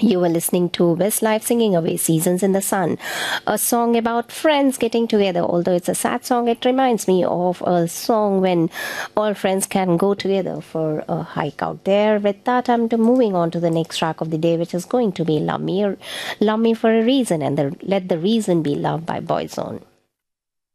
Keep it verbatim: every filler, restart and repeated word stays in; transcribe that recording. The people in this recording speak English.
You were listening to Westlife singing away Seasons in the Sun, a song about friends getting together. Although it's a sad song, it reminds me of a song when all friends can go together for a hike out there. With that, I'm moving on to the next track of the day, which is going to be Love Me, or Love Me for a Reason, and the, Let the Reason Be Love by Boyzone.